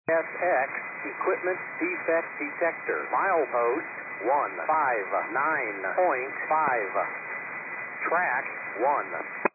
SX Equipment Defect Detector. Milepost 159.5. Track 1.